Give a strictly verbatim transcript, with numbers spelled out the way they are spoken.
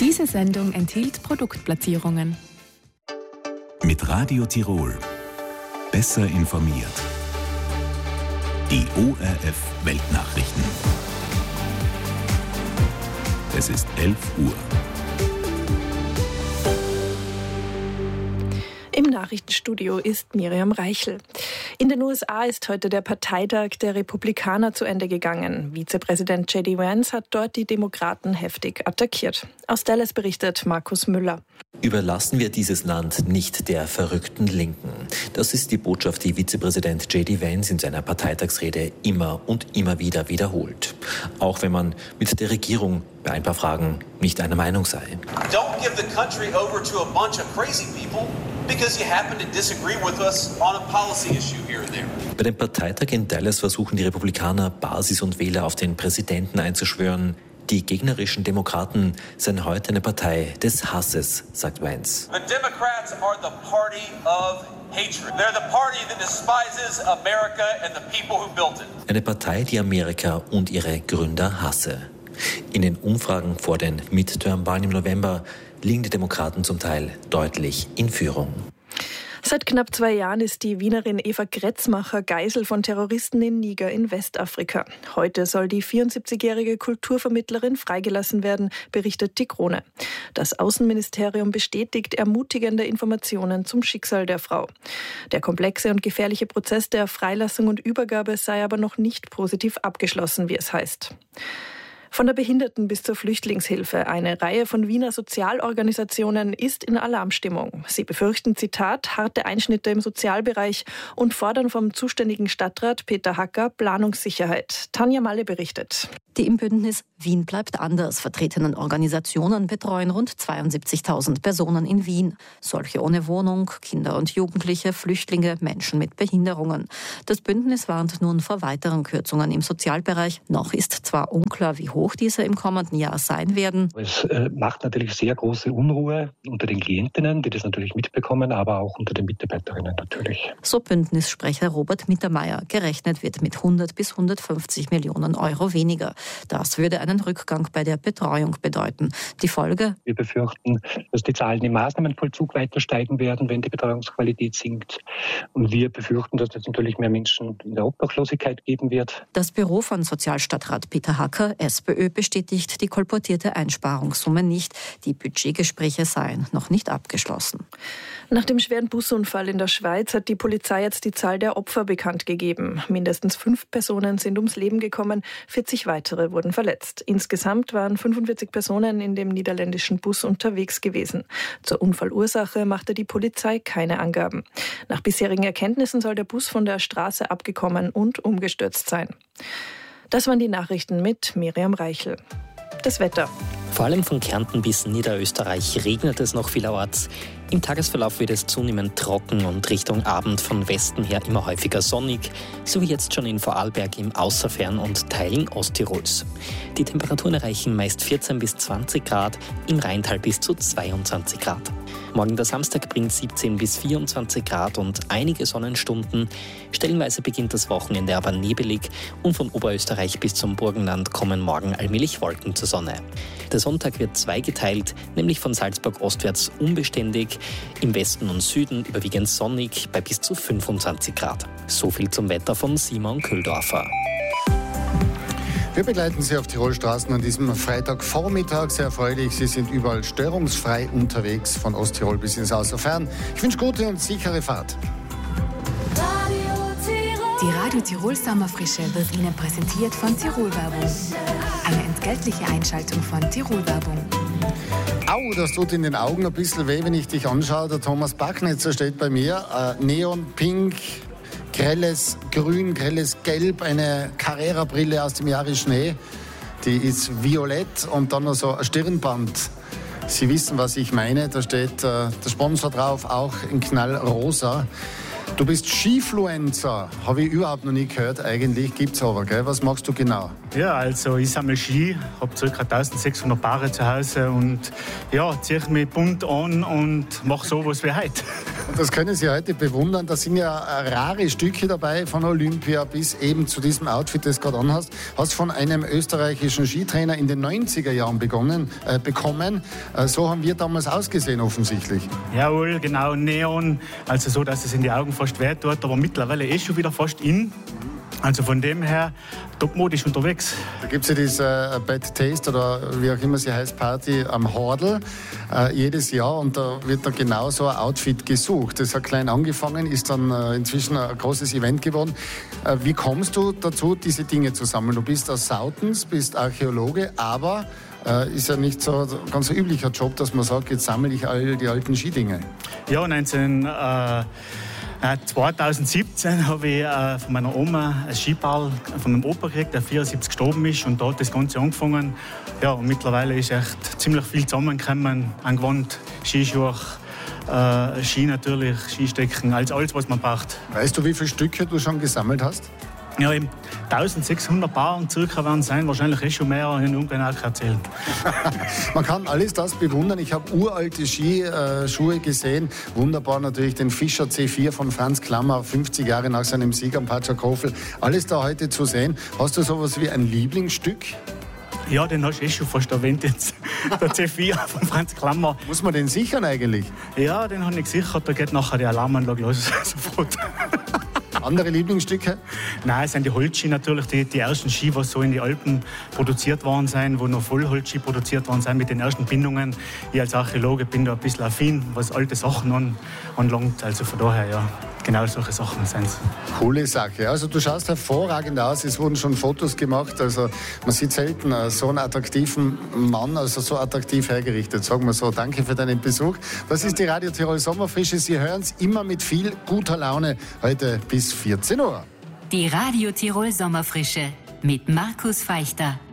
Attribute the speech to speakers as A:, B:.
A: Diese Sendung enthielt Produktplatzierungen.
B: Mit Radio Tirol. Besser informiert. Die O R F Weltnachrichten. Es ist elf Uhr.
C: Im Nachrichtenstudio ist Miriam Reichel. In den U S A ist heute der Parteitag der Republikaner zu Ende gegangen. Vizepräsident J D Vance hat dort die Demokraten heftig attackiert. Aus Dallas berichtet Markus Müller.
D: Überlassen wir dieses Land nicht der verrückten Linken. Das ist die Botschaft, die Vizepräsident J D Vance in seiner Parteitagsrede immer und immer wieder wiederholt. Auch wenn man mit der Regierung bei ein paar Fragen nicht einer Meinung sei.
E: Don't give the country over to a bunch of crazy people because you happen to disagree with us on a policy issue here and there.
D: Bei dem Parteitag in Dallas versuchen die Republikaner, Basis und Wähler auf den Präsidenten einzuschwören. Die gegnerischen Demokraten seien heute eine Partei des Hasses, sagt Vance.
E: The Democrats are the party of hatred. They're the party that despises America and the people who built it.
D: Eine Partei, die Amerika und ihre Gründer hasse. In den Umfragen vor den Midterm-Wahlen im November liegen die Demokraten zum Teil deutlich in Führung.
C: Seit knapp zwei Jahren ist die Wienerin Eva Kretzmacher Geisel von Terroristen in Niger in Westafrika. Heute soll die vierundsiebzigjährige Kulturvermittlerin freigelassen werden, berichtet die Krone. Das Außenministerium bestätigt ermutigende Informationen zum Schicksal der Frau. Der komplexe und gefährliche Prozess der Freilassung und Übergabe sei aber noch nicht positiv abgeschlossen, wie es heißt. Von der Behinderten- bis zur Flüchtlingshilfe. Eine Reihe von Wiener Sozialorganisationen ist in Alarmstimmung. Sie befürchten, Zitat, harte Einschnitte im Sozialbereich und fordern vom zuständigen Stadtrat Peter Hacker Planungssicherheit. Tanja Malle berichtet.
F: Die im Bündnis Wien bleibt anders vertretenen Organisationen betreuen rund zweiundsiebzigtausend Personen in Wien. Solche ohne Wohnung, Kinder und Jugendliche, Flüchtlinge, Menschen mit Behinderungen. Das Bündnis warnt nun vor weiteren Kürzungen im Sozialbereich. Noch ist zwar unklar, wie hoch diese im kommenden Jahr sein werden.
G: Es äh, macht natürlich sehr große Unruhe unter den Klientinnen, die das natürlich mitbekommen, aber auch unter den Mitarbeiterinnen natürlich.
F: So Bündnissprecher Robert Mittermeier. Gerechnet wird mit hundert bis hundertfünfzig Millionen Euro weniger. Das würde einen Rückgang bei der Betreuung bedeuten. Die Folge?
G: Wir befürchten, dass die Zahlen im Maßnahmenvollzug weiter steigen werden, wenn die Betreuungsqualität sinkt. Und wir befürchten, dass es natürlich mehr Menschen in der Obdachlosigkeit geben wird.
F: Das Büro von Sozialstadtrat Peter Hacker, SPÖ, bestätigt die kolportierte Einsparungssumme nicht. Die Budgetgespräche seien noch nicht abgeschlossen.
C: Nach dem schweren Busunfall in der Schweiz hat die Polizei jetzt die Zahl der Opfer bekannt gegeben. Mindestens fünf Personen sind ums Leben gekommen, vierzig weitere wurden verletzt. Insgesamt waren fünfundvierzig Personen in dem niederländischen Bus unterwegs gewesen. Zur Unfallursache machte die Polizei keine Angaben. Nach bisherigen Erkenntnissen soll der Bus von der Straße abgekommen und umgestürzt sein. Das waren die Nachrichten mit Miriam Reichel. Das Wetter.
H: Vor allem von Kärnten bis Niederösterreich regnet es noch vielerorts. Im Tagesverlauf wird es zunehmend trocken und Richtung Abend von Westen her immer häufiger sonnig, so wie jetzt schon in Vorarlberg im Außerfern und Teilen Osttirols. Die Temperaturen erreichen meist vierzehn bis zwanzig Grad, im Rheintal bis zu zweiundzwanzig Grad. Morgen der Samstag bringt siebzehn bis vierundzwanzig Grad und einige Sonnenstunden. Stellenweise beginnt das Wochenende aber nebelig und von Oberösterreich bis zum Burgenland kommen morgen allmählich Wolken zur Sonne. Der Sonntag wird zweigeteilt, nämlich von Salzburg ostwärts unbeständig, im Westen und Süden überwiegend sonnig bei bis zu fünfundzwanzig Grad. So viel zum Wetter von Simon Köhldorfer.
I: Wir begleiten Sie auf Tirolstraßen an diesem Freitagvormittag sehr erfreulich. Sie sind überall störungsfrei unterwegs, von Osttirol bis ins Außerfern. Ich wünsche gute und sichere Fahrt.
A: Die Radio Tirol Sommerfrische wird Ihnen präsentiert von Tirol Werbung. Eine entgeltliche Einschaltung von Tirol Werbung.
I: Au, das tut in den Augen ein bisschen weh, wenn ich dich anschaue. Der Thomas Bachnetzer steht bei mir. Äh, Neon Pink, grelles Grün, grelles Gelb, eine Carrera-Brille aus dem Jahre Schnee. Die ist violett und dann noch so ein Stirnband. Sie wissen, was ich meine. Da steht äh, der Sponsor drauf, auch in knallrosa. Du bist Skifluencer, habe ich überhaupt noch nie gehört. Eigentlich gibt es aber, gell? Was machst du genau?
J: Ja, also ich sammle Ski, habe ca. eintausendsechshundert Paare zu Hause und ja, ziehe mich bunt an und mache sowas wie heute.
I: Und das können Sie heute bewundern. Da sind ja rare Stücke dabei, von Olympia bis eben zu diesem Outfit, das du gerade anhast. Hast von einem österreichischen Skitrainer in den neunziger Jahren begonnen, äh, bekommen. Äh, so haben wir damals ausgesehen offensichtlich.
J: Jawohl, genau, Neon, also so, dass es in die Augen fast weh tut, aber mittlerweile ist schon wieder fast in. Also von dem her topmodisch unterwegs.
I: Da gibt es ja diese äh, Bad Taste oder wie auch immer sie heißt, Party am Hordel äh, jedes Jahr und da wird da genau so ein Outfit gesucht. Das hat klein angefangen, ist dann äh, inzwischen ein großes Event geworden. Äh, wie kommst du dazu, diese Dinge zu sammeln? Du bist aus Sautens, bist Archäologe, aber äh, ist ja nicht so ein ganz üblicher Job, dass man sagt, jetzt sammle ich all die alten Skidinge.
J: Ja, neunzehn... Äh zweitausendsiebzehn habe ich äh, von meiner Oma ein Skiball von meinem Opa gekriegt, der vierundsiebzig gestorben ist und da hat das Ganze angefangen. Ja, und mittlerweile ist echt ziemlich viel zusammengekommen, angewandt, Skischuhe, äh, Ski natürlich, Skistecken, alles, alles, was man braucht.
I: Weißt du, wie viele Stücke du schon gesammelt hast?
J: Ja, eben eintausendsechshundert Paar circa werden es sein, wahrscheinlich eh schon mehr, ich kann genau erzählen.
I: Man kann alles das bewundern. Ich habe uralte Skischuhe gesehen. Wunderbar natürlich den Fischer C vier von Franz Klammer, fünfzig Jahre nach seinem Sieg am Patscherkofel. Alles da heute zu sehen. Hast du sowas wie ein Lieblingsstück?
J: Ja, den hast du eh schon fast erwähnt jetzt. Der C vier von Franz Klammer.
I: Muss man den sichern eigentlich?
J: Ja, den habe ich gesichert. Da geht nachher die Alarmanlage los. Sofort.
I: Andere Lieblingsstücke?
J: Nein, es sind die Holzski natürlich, die, die ersten Ski, die so in die Alpen produziert worden sind, wo noch Vollholzski produziert worden sind mit den ersten Bindungen. Ich als Archäologe bin da ein bisschen affin, was alte Sachen an, anlangt. Also von daher, ja, genau solche Sachen sind es.
I: Coole Sache. Also du schaust hervorragend aus. Es wurden schon Fotos gemacht. Also man sieht selten so einen attraktiven Mann, also so attraktiv hergerichtet. Sagen wir so. Danke für deinen Besuch. Das ist die Radio Tirol Sommerfrische. Sie hören es immer mit viel guter Laune heute bis vierzehn Uhr.
A: Die Radio Tirol Sommerfrische mit Markus Feichter.